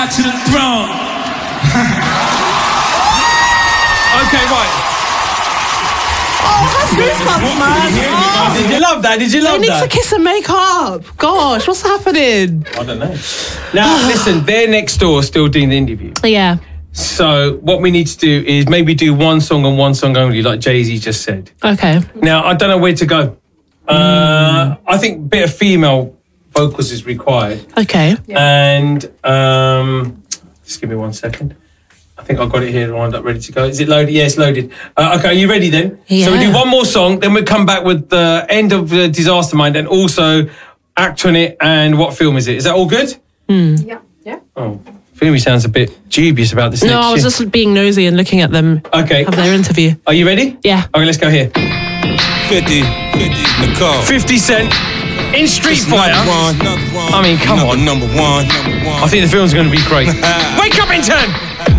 heir to the throne. Okay, right. Oh, that's goosebumps, man. Did you love that? Did you love They need that? to kiss and make up. Gosh, what's happening? I don't know. Now, listen, they're next door still doing the interview. Yeah. So what we need to do is maybe do one song and one song only, like Jay-Z just said. Okay. Now, I don't know where to go. I think a bit of female vocals is required. Okay. And just give me 1 second. I think I've got it here lined up, ready to go. Is it loaded? Yeah, it's loaded. Okay, are you ready then? Yeah. So we do one more song, then we'll come back with the end of the Disaster Mind and also act on it and what film is it. Is that all good? Yeah. Yeah. Oh, Fumi sounds a bit dubious about this. No, I was just being nosy and looking at them Okay. have their interview. Are you ready? Yeah. Okay, let's go here. 50, Nicole. 50 Cent in Street Fighter. I mean, come on. Number one. I think the film's going to be great. Wake up, intern!